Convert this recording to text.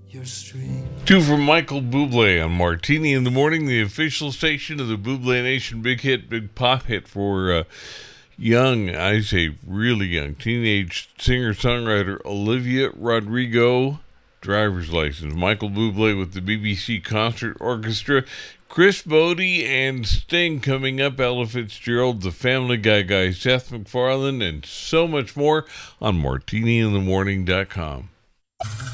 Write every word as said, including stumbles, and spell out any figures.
Two from Michael Bublé on Martini in the Morning, the official station of the Bublé Nation. Big hit, big pop hit for uh, young, I say really young, teenage singer-songwriter Olivia Rodrigo. Driver's License. Michael Bublé with the B B C Concert Orchestra. Chris Bodie and Sting coming up. Ella Fitzgerald, the Family Guy guy, Seth MacFarlane, and so much more on martini in the morning dot com.